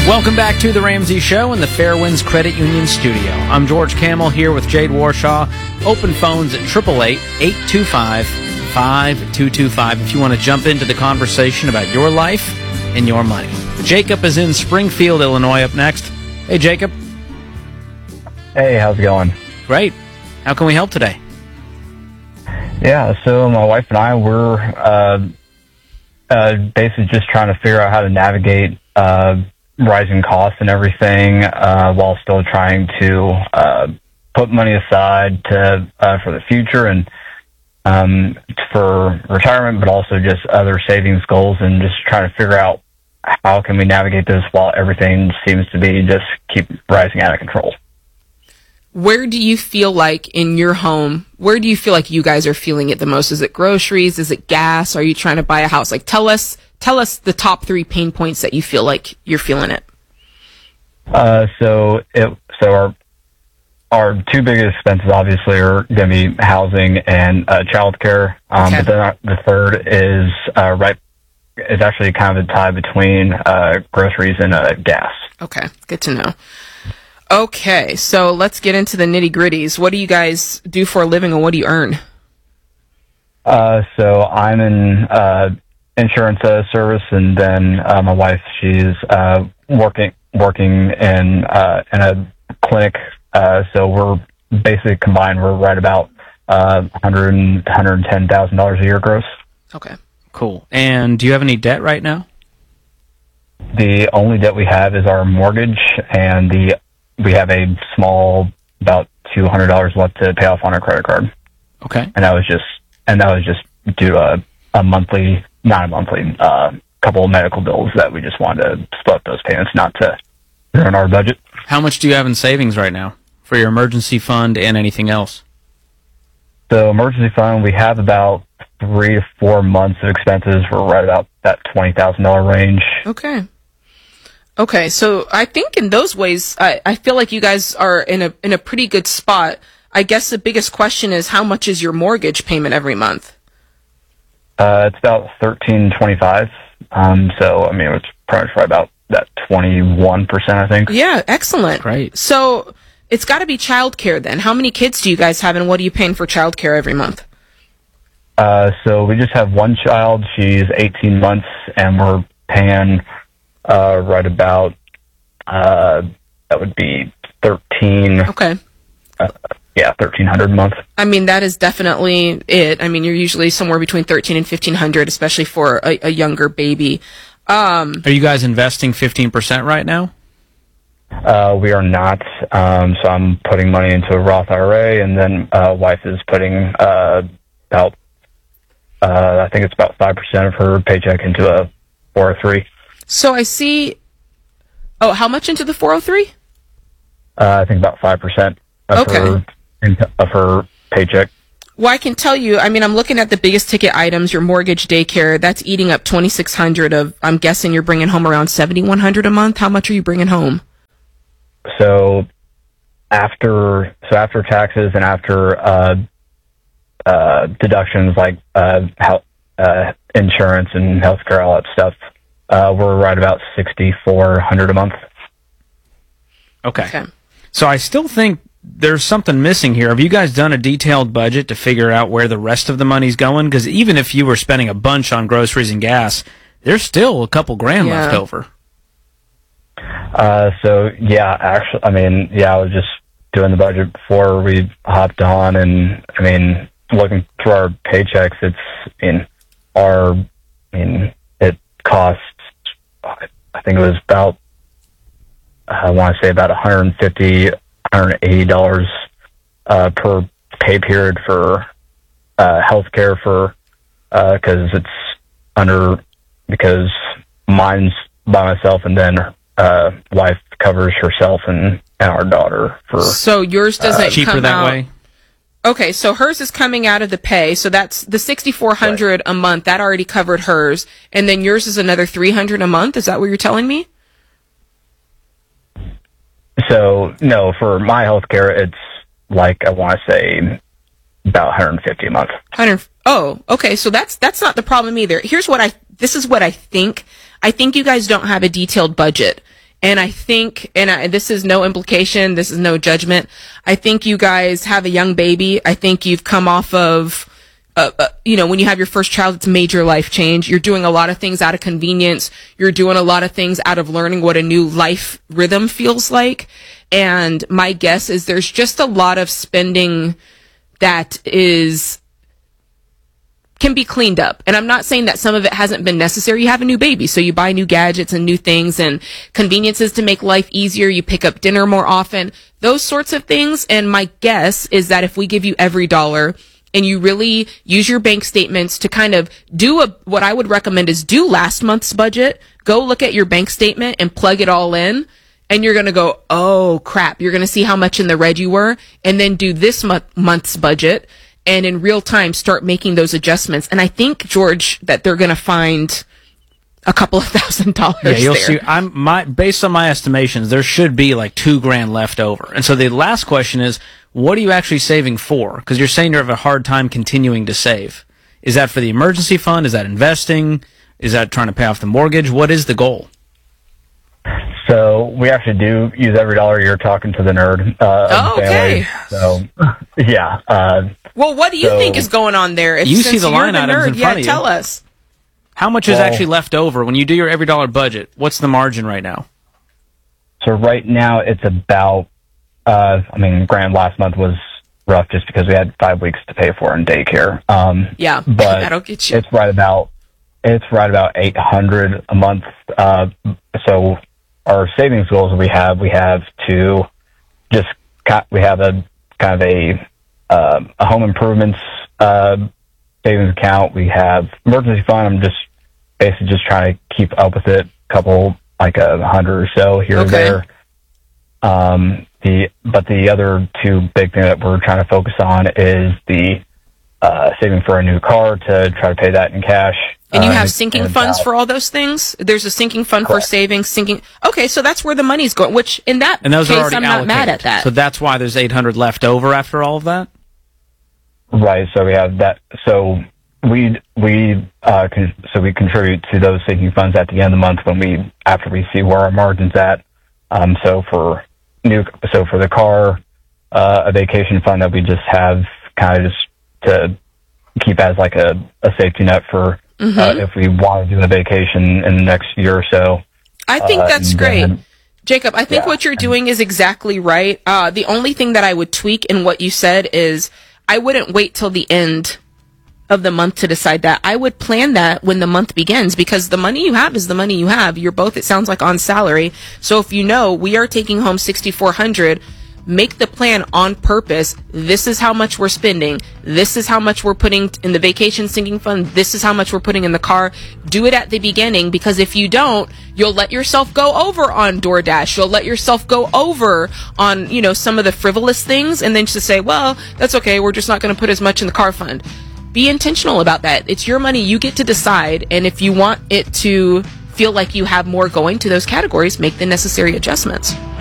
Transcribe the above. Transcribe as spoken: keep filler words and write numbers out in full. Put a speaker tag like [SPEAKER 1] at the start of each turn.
[SPEAKER 1] Welcome back to The Ramsey Show in the Fairwinds Credit Union studio. I'm George Camel here with Jade Warshaw. Open phones at eight eight eight, eight two five, five two two five if you want to jump into the conversation about your life and your money. Jacob is in Springfield, Illinois up next. Hey, Jacob.
[SPEAKER 2] Hey, how's it going?
[SPEAKER 1] Great. How can we help today?
[SPEAKER 2] Yeah, so my wife and I were uh, uh, basically just trying to figure out how to navigate uh, rising costs and everything uh, while still trying to uh, put money aside to uh, for the future and um, for retirement, but also just other savings goals, and just trying to figure out how can we navigate this while everything seems to be just keep rising out of control.
[SPEAKER 3] Where do you feel like in your home, where do you feel like you guys are feeling it the most? Is it groceries? Is it gas? Are you trying to buy a house? Like, tell us, tell us the top three pain points that you feel like you're feeling it.
[SPEAKER 2] Uh, so it, so our, our two biggest expenses obviously are going to be housing and, uh, childcare. Um,
[SPEAKER 3] Okay.
[SPEAKER 2] but then our, the third is, uh, right, it's actually kind of a tie between, uh, groceries and, uh, gas.
[SPEAKER 3] Okay, good to know. Okay, so let's get into the nitty gritties. What do you guys do for a living, and what do you earn?
[SPEAKER 2] Uh, so I'm in, uh, insurance, uh, service, and then, uh, my wife, she's, uh, working, working in, uh, in a clinic. Uh, so we're basically combined, we're right about, uh, one hundred, one hundred ten thousand dollars a year gross.
[SPEAKER 3] Okay.
[SPEAKER 1] Cool. And do you have any debt right now?
[SPEAKER 2] The only debt we have is our mortgage, and the we have a small, about two hundred dollars left to pay off on our credit card.
[SPEAKER 1] Okay.
[SPEAKER 2] And that was just, and that was just due to a, a monthly, not a monthly, uh, couple of medical bills that we just wanted to split up those payments, not to ruin our budget.
[SPEAKER 1] How much do you have in savings right now for your emergency fund and anything else?
[SPEAKER 2] So emergency fund, we have about three to four months of expenses. We're right about that twenty thousand dollars range.
[SPEAKER 3] Okay. Okay, so I think in those ways, I, I feel like you guys are in a in a pretty good spot. I guess the biggest question is, how much is your mortgage payment every month?
[SPEAKER 2] Uh, it's about thirteen twenty-five. Um, so, I mean, it's probably right about that twenty-one percent, I think.
[SPEAKER 3] Yeah, excellent.
[SPEAKER 1] Great.
[SPEAKER 3] So it's got to be childcare then. How many kids do you guys have, and what are you paying for childcare every month?
[SPEAKER 2] Uh, so we just have one child. She's eighteen months, and we're paying uh, right about, uh, that would be thirteen.
[SPEAKER 3] Okay.
[SPEAKER 2] Uh, yeah, thirteen hundred a month.
[SPEAKER 3] I mean, that is definitely it. I mean, you're usually somewhere between thirteen and fifteen hundred, especially for a, a younger baby. Um,
[SPEAKER 1] Are you guys investing fifteen percent right now?
[SPEAKER 2] Uh, we are not. Um, so I'm putting money into a Roth I R A, and then uh, wife is putting uh, about, uh, I think it's about five percent of her paycheck into a four oh three.
[SPEAKER 3] so I see. Oh, how much into the four oh three?
[SPEAKER 2] Uh, I think about five percent of
[SPEAKER 3] Okay.
[SPEAKER 2] her of her paycheck.
[SPEAKER 3] Well, I can tell you, I mean, I'm looking at the biggest ticket items, your mortgage, daycare, that's eating up twenty-six hundred of, I'm guessing you're bringing home around seventy-one hundred a month. How much are you bringing home?
[SPEAKER 2] So after so after taxes and after uh, uh, deductions like uh, health, uh, insurance and healthcare, all that stuff, uh, we're right about sixty-four hundred a month.
[SPEAKER 1] Okay.
[SPEAKER 3] Okay.
[SPEAKER 1] So I still think there's something missing here. Have you guys done a detailed budget to figure out where the rest of the money's going? Because even if you were spending a bunch on groceries and gas, there's still a couple grand
[SPEAKER 3] Yeah.
[SPEAKER 1] left over.
[SPEAKER 2] Uh, so yeah, actually, I mean, yeah, I was just doing the budget before we hopped on, and I mean, looking through our paychecks, it's, I mean, our, I mean, it costs, I think it was about, I want to say about one hundred fifty dollars, one hundred eighty dollars uh, per pay period for uh, healthcare for, uh, cause it's under, because mine's by myself, and then uh, wife covers herself and, and our daughter for.
[SPEAKER 3] So yours doesn't
[SPEAKER 1] Cheaper
[SPEAKER 3] come
[SPEAKER 1] that
[SPEAKER 3] out.
[SPEAKER 1] way?
[SPEAKER 3] Okay, so hers is coming out of the pay, so that's the sixty-four hundred a month. That already covered hers, and then yours is another three hundred a month. Is that what you're telling me?
[SPEAKER 2] So no, for my healthcare, it's like, I want to say about one hundred fifty a month.
[SPEAKER 3] one hundred. Oh, okay. So that's that's not the problem either. Here's what I. This is what I think. I think you guys don't have a detailed budget. And I think, and I, this is no implication, this is no judgment. I think you guys have a young baby. I think you've come off of, uh, uh, you know, when you have your first child, it's a major life change. You're doing a lot of things out of convenience. You're doing a lot of things out of learning what a new life rhythm feels like. And my guess is there's just a lot of spending that is can be cleaned up. And I'm not saying that some of it hasn't been necessary. You have a new baby, so you buy new gadgets and new things and conveniences to make life easier. You pick up dinner more often, those sorts of things. And my guess is that if we give you every dollar and you really use your bank statements to kind of do a, what I would recommend is do last month's budget, go look at your bank statement and plug it all in. And you're going to go, oh crap, you're going to see how much in the red you were, and then do this month, month's budget. And in real time, start making those adjustments. And I think, George, that they're going to find a couple of thousand dollars.
[SPEAKER 1] Yeah, you'll
[SPEAKER 3] there.
[SPEAKER 1] see. I'm my based on my estimations, there should be like two grand left over. And so the last question is, what are you actually saving for? Because you're saying you have a hard time continuing to save. Is that for the emergency fund? Is that investing? Is that trying to pay off the mortgage? What is the goal?
[SPEAKER 2] So we actually do use every dollar. You're talking to the nerd. Uh,
[SPEAKER 3] oh, okay.
[SPEAKER 2] So yeah. Uh,
[SPEAKER 3] well, what do you
[SPEAKER 2] so,
[SPEAKER 3] think is going on there? If,
[SPEAKER 1] you see the line
[SPEAKER 3] the
[SPEAKER 1] items
[SPEAKER 3] nerd,
[SPEAKER 1] in front
[SPEAKER 3] yeah,
[SPEAKER 1] of you.
[SPEAKER 3] Tell us.
[SPEAKER 1] How much
[SPEAKER 2] well,
[SPEAKER 1] is actually left over when you do your every dollar budget? What's the margin right now?
[SPEAKER 2] So right now it's about. Uh, I mean, granted, last month was rough just because we had five weeks to pay for in daycare. Um,
[SPEAKER 3] yeah,
[SPEAKER 2] but
[SPEAKER 3] that'll get you.
[SPEAKER 2] It's right about. It's right about eight hundred a month. Uh, so. Our savings goals we have, we have to just, we have a kind of a, uh, a home improvements, uh, savings account. We have emergency fund. I'm just basically just trying to keep up with it. A couple, like a hundred or so here
[SPEAKER 3] okay.
[SPEAKER 2] or there. Um, the, but the other two big things that we're trying to focus on is the, uh, saving for a new car to try to pay that in cash.
[SPEAKER 3] And you
[SPEAKER 2] uh,
[SPEAKER 3] have sinking funds for all those things? There's a sinking fund Correct. For savings, sinking. Okay, so that's where the money's going, which in that
[SPEAKER 1] and those
[SPEAKER 3] case,
[SPEAKER 1] are already
[SPEAKER 3] I'm
[SPEAKER 1] allocated.
[SPEAKER 3] not mad at that.
[SPEAKER 1] So that's why there's eight hundred left over after all of that?
[SPEAKER 2] Right, so we have that. So we, we, uh, con- so we contribute to those sinking funds at the end of the month when we, after we see where our margin's at. Um, so for new, so for the car, uh, a vacation fund that we just have kind of just to keep as like a, a safety net for, Mm-hmm. Uh, if we want to do a vacation in the next year or so.
[SPEAKER 3] I think
[SPEAKER 2] uh,
[SPEAKER 3] that's great. Then, Jacob, I think
[SPEAKER 2] yeah.
[SPEAKER 3] what you're doing is exactly right. Uh, the only thing that I would tweak in what you said is I wouldn't wait till the end of the month to decide that. I would plan that when the month begins because the money you have is the money you have. You're both, it sounds like, on salary. So if you know we are taking home sixty-four hundred dollars, make the plan on purpose. This is how much we're spending. This is how much we're putting in the vacation sinking fund. This is how much we're putting in the car. Do it at the beginning because if you don't, you'll let yourself go over on DoorDash. You'll let yourself go over on, you know, some of the frivolous things and then just say, well, that's okay. We're just not going to put as much in the car fund. Be intentional about that. It's your money. You get to decide. And if you want it to feel like you have more going to those categories, make the necessary adjustments.